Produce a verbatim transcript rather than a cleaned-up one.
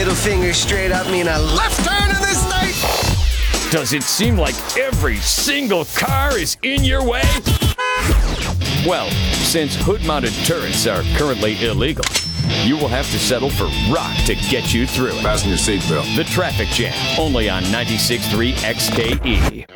middle finger straight up mean a left turn in this state? Does it seem like every single car is in your way? Well, since hood-mounted turrets are currently illegal, you will have to settle for rock to get you through it. Fasten your seatbelt. The Traffic Jam, only on ninety-six point three X K E.